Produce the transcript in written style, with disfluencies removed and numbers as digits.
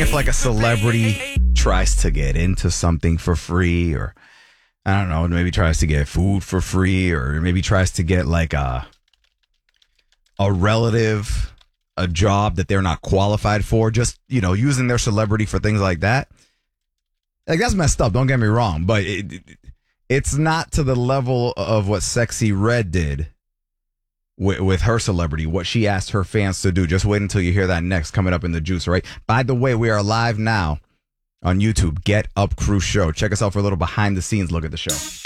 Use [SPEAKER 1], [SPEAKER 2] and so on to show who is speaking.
[SPEAKER 1] if like a celebrity tries to get into something for free, or I don't know, maybe tries to get food for free, or maybe tries to get like a relative a job that they're not qualified for, just, using their celebrity for things like that. Like, that's messed up, don't get me wrong, but it's not to the level of what Sexy Red did with her celebrity, what she asked her fans to do. Just wait until you hear that next, coming up in the juice, right? By the way, we are live now on YouTube. Get Up Crew Show. Check us out for a little behind the scenes look at the show.